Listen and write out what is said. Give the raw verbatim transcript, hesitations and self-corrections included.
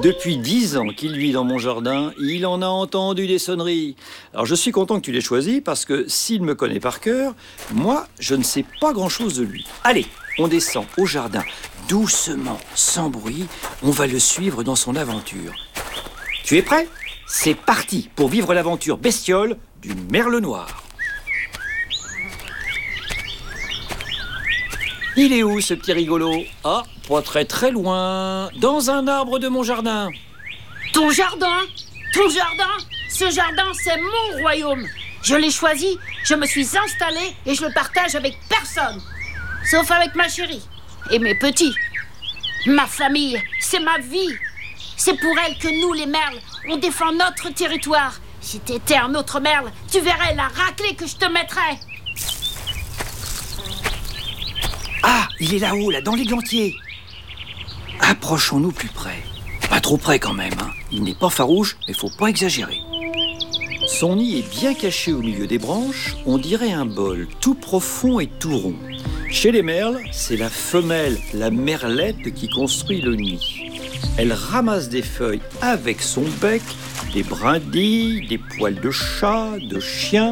Depuis dix ans qu'il vit dans mon jardin, il en a entendu des sonneries. Alors je suis content que tu l'aies choisi parce que s'il me connaît par cœur, moi, je ne sais pas grand-chose de lui. Allez, on descend au jardin, doucement, sans bruit. On va le suivre dans son aventure. Tu es prêt ? C'est parti pour vivre l'aventure bestiole du merle noir. Il est où ce petit rigolo ? Ah, pas très très loin, dans un arbre de mon jardin. Ton jardin ? Ton jardin ? Ce jardin, c'est mon royaume. Je l'ai choisi, je me suis installée et je le partage avec personne. Sauf avec ma chérie et mes petits. Ma famille, c'est ma vie. C'est pour elle que nous, les merles, on défend notre territoire. Si t'étais un autre merle, tu verrais la raclée que je te mettrais. Ah, il est là-haut, là, dans l'églantier. Approchons-nous plus près. Pas trop près quand même, hein. Il n'est pas farouche, mais faut pas exagérer. Son nid est bien caché au milieu des branches. On dirait un bol, tout profond et tout rond. Chez les merles, c'est la femelle, la merlette, qui construit le nid. Elle ramasse des feuilles avec son bec, des brindilles, des poils de chat, de chien.